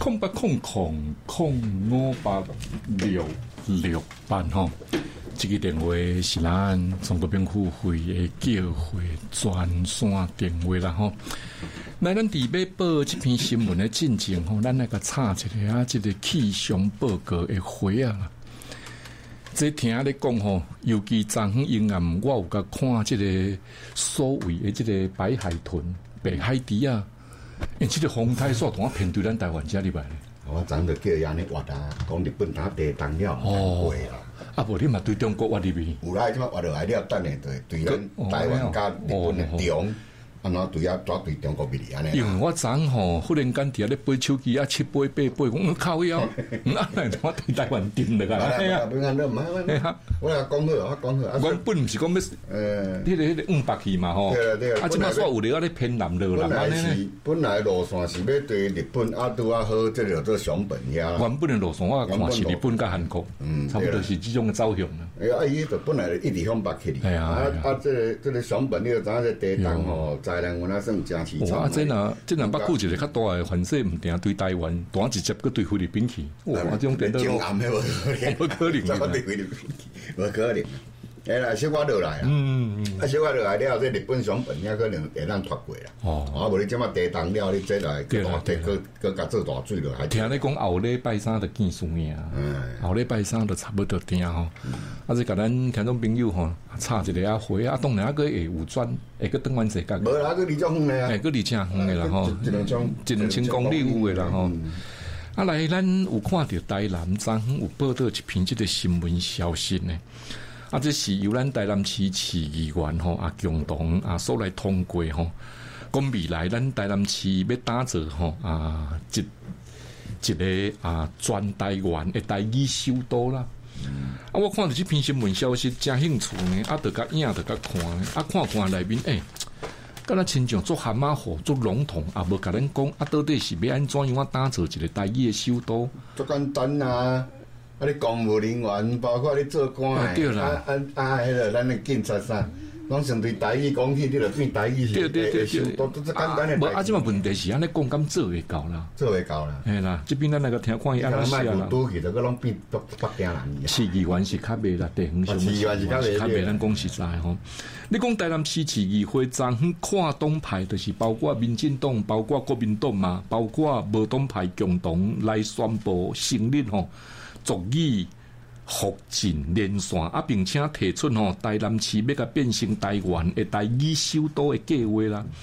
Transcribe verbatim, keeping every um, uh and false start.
空八空空空五八六六八吼。这个电话是咱中国兵库会的叫会专线电话啦吼。来，咱伫要报这篇新闻的进程吼，咱来个插一个啊，这个气象报告的会啊。这听咧讲吼，尤其昨昏阴暗，我有甲看这个所谓的这个白海豚、白海猪啊，因这个风台煞同啊偏对咱台湾遮入来咧。 我昨就叫伊安尼挖啊，讲日本打地动了，哦， 啊，无你嘛对中国挖入去？ 有啦，即马挖落来了，等下对对咱台湾甲日本的中，啊，然后对啊，抓对中国边安尼。 因为我昨吼忽然间伫咧背手机啊，七八八八，我靠腰，啊，那我对台湾定了啊！ 哎呀，不安了，唔好，我来讲好，我讲好。 我本毋是讲要，呃，迄个迄个五百去嘛吼。 对啦对啦。 啊，即马煞有咧啊咧偏南热啦。 本来是本来路线是要对日本啊，拄啊好，即个做熊本遐。 原本的路线我看是日本甲韩国，嗯，差不多是即种走向啦。 哎呀，伊就本来一直向北去哩。啊啊，即个即个熊本，你就知影这地动吼，灾难原来算真凄惨。 哇！真啊，真啊，北区一个较大的反射，唔定对台湾，单直接个对菲律宾去。哇！这种变得真暗的无可能， 怎么对菲律宾去？无可能。哎啦，小可落来啊！嗯嗯，啊，小可落来了，这日本熊本也可能会咱脱过啦。哦，啊，无你即马地动了，你这来个大地个个甲做大水落来。 听你讲后礼拜三就见输赢，嗯，后礼拜三就差不多定吼。啊，这甲咱听众朋友吼，插一个啊回啊，当然啊个会有转，会个登完世界。 无啦，个二种远的啊， 哎，个二正远的啦吼， 一两种， 一两千公里有的啦吼。啊，来，咱有看到台南昨昏有报道一篇这个新闻消息呢。啊，这是由咱台南市市议员吼啊共同啊所来通过吼，讲未来咱台南市要打造吼啊一一个啊全台湾的台语首都啦。嗯、啊，我看到这篇新闻消息，真兴趣呢。啊，得甲影，得甲看呢。啊，看看内面，诶、欸，敢若亲像做蛤蟆虎，做笼统，啊，无甲咱讲啊，到底是要安怎样啊打造一个台语的首都？ 足简单啊！啊，你公务人员，包括你做官的，啊啊啊，迄个咱的警察啥，拢相对台语讲起，你就变台语是。对对对对，都都最简单的。 无啊，即嘛问题是安尼讲，敢做会到啦？ 做会到啦。 嘿啦，这边咱那个听看伊安怎写啦。 拄去，就个拢变北北京人。 市议员是较袂啦，地方上市议员是较袂， 较袂咱讲实在吼。你讲台南市市议会昨昏跨党派，就是包括民进党、包括国民党嘛，包括无党派共同来宣布成立吼，族语福建连线啊，并且提出吼台南市要甲变成台湾的台语首都的计划啦。